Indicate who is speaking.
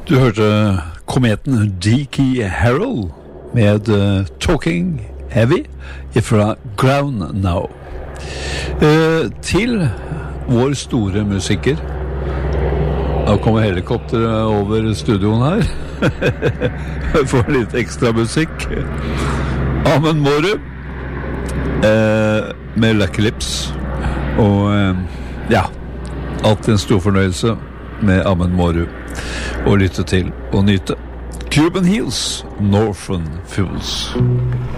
Speaker 1: Du hørte kometen Deke Harrell med Talking Heavy fra Ground Now. Til vår store musiker. Da kommer helikopteret over studioen her. For litt ekstra musikk. Amund Mårud med Lucky Lips. Og ja, alltid en stor fornøyelse med Amund Mårud å lytte til og nyte. Cuban Heels, Northern Fools.